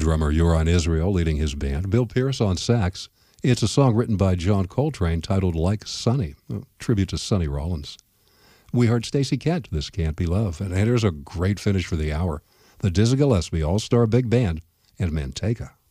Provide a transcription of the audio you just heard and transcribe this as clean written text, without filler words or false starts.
Drummer Yoran Israel leading his band, Bill Pierce on sax. It's a song written by John Coltrane titled Like Sonny, a tribute to Sonny Rollins. We heard Stacey Kent, This Can't Be Love, and here's a great finish for the hour. The Dizzy Gillespie All-Star Big Band and Manteca.